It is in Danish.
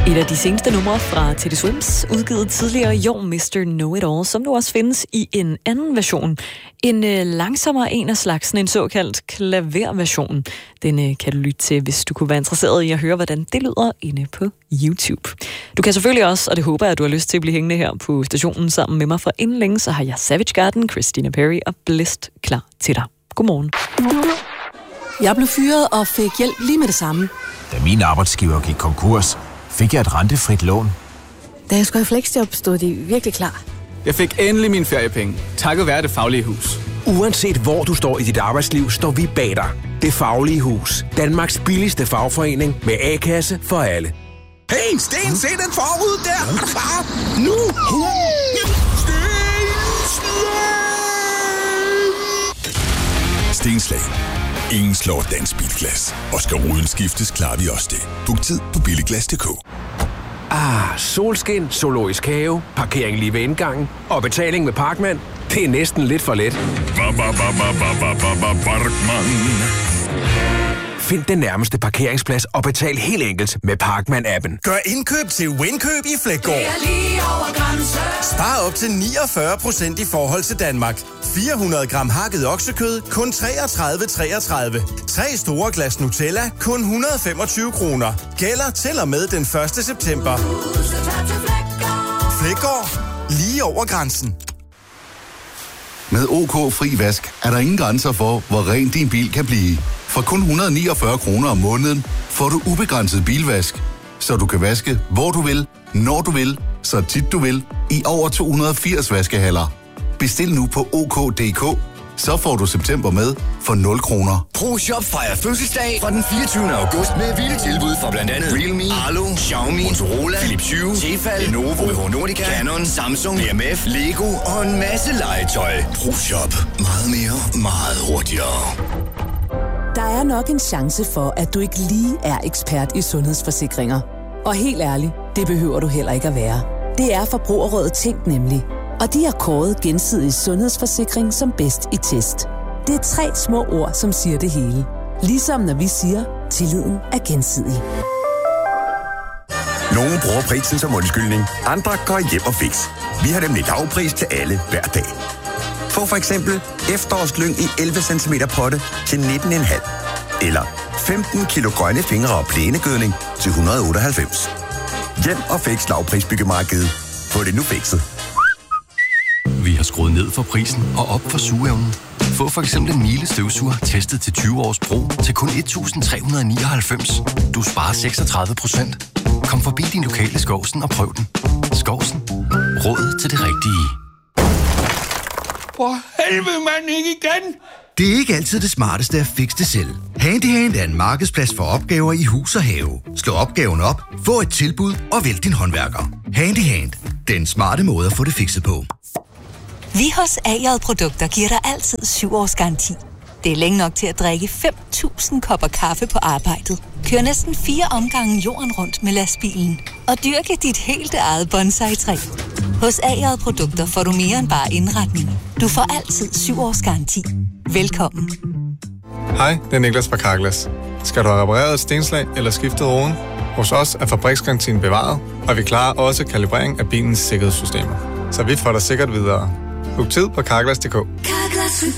Et af de seneste numre fra Teddy Swims, udgivet tidligere i år, Mr. Know-It-All, som nu også findes i en anden version. En langsommere en af slagsen, en såkaldt klaverversion. Den kan du lytte til, hvis du kunne være interesseret i at høre, hvordan det lyder inde på YouTube. Du kan selvfølgelig også, og det håber jeg, at du har lyst til at blive hængende her på stationen sammen med mig fra inden længe, så har jeg Savage Garden, Christina Perri og Blist klar til dig. Godmorgen. Jeg blev fyret og fik hjælp lige med det samme. Da min arbejdsgiver gik konkurs, fik jeg et rentefrit lån. Da jeg skulle i fleksjob, stod de virkelig klar. Jeg fik endelig mine feriepenge, takket være Det Faglige Hus. Uanset hvor du står i dit arbejdsliv, står vi bag dig. Det Faglige Hus. Danmarks billigste fagforening med A-kasse for alle. Hey, Sten, se den forud der! Er du klar? Nu! Stenslag. Ingen slår dansk bilglas. Og skal ruden skiftes, klarer vi også det. Book tid på billiglas.dk. Solskin, zoologisk have, parkering lige ved indgangen og betaling med Parkman. Det er næsten lidt for let. Find den nærmeste parkeringsplads og betal helt enkelt med Parkman-appen. Gør indkøb til Winkøb i Fleggaard. Det er lige over grænsen. Spar op til 49% i forhold til Danmark. 400 gram hakket oksekød, kun 33,33. 3 store glas Nutella, kun 125 kroner. Gælder til og med den 1. september. Fleggaard. Lige over grænsen. Med OK Fri Vask er der ingen grænser for, hvor ren din bil kan blive. For kun 149 kroner om måneden får du ubegrænset bilvask, så du kan vaske hvor du vil, når du vil, så tit du vil, i over 280 vaskehaller. Bestil nu på OK.dk, så får du september med for 0 kroner. ProShop fejrer fødselsdag fra den 24. august med vilde tilbud fra blandt andet Realme, Arlo, Xiaomi, Motorola, Philips Hue, Tefal, Lenovo, BH Nordica, Canon, Samsung, BMF, Lego og en masse legetøj. ProShop. Meget mere, meget hurtigere. Der er nok en chance for, at du ikke lige er ekspert i sundhedsforsikringer. Og helt ærligt, det behøver du heller ikke at være. Det er Forbrugerrådet Tænk nemlig. Og de har kåret Gensidig Sundhedsforsikring som bedst i test. Det er 3 små ord, som siger det hele. Ligesom når vi siger, tilliden er gensidig. Nogle bruger prisen som undskyldning, andre går hjem og fix. Vi har nemlig lavpris til alle hver dag. Få for eksempel efterårslyng i 11 cm potte til 19,5. Eller 15 kilo grønne fingre og plænegødning til 198. Hjem og fix lavprisbyggemarkedet. Få det nu fikset. Vi har skruet ned for prisen og op for sugeevnen. Få for eksempel en Miele støvsuger testet til 20 års brug til kun 1.399. Du sparer 36%. Kom forbi din lokale Skovsen og prøv den. Skovsen. Råd til det rigtige. For helvede, mand, ikke igen! Det er ikke altid det smarteste at fikse det selv. Handyhand er en markedsplads for opgaver i hus og have. Slå opgaven op, få et tilbud og vælg din håndværker. Handyhand. Den smarte måde at få det fikset på. Vi hos AJ Produkter giver dig altid 7 års garanti. Det er længe nok til at drikke 5.000 kopper kaffe på arbejdet. Kør næsten 4 omgange jorden rundt med lastbilen. Og dyrke dit helt eget bonsai-træ. Hos AJ Produkter får du mere end bare indretning. Du får altid 7 års garanti. Velkommen. Hej, det er Niklas fra Carglass. Skal du have repareret et stenslag eller skiftet roden? Hos os er fabriksgarantien bevaret, og vi klarer også kalibrering af bilens sikkerhedssystemer. Så vi får dig sikkert videre. Book tid på Carglass.dk.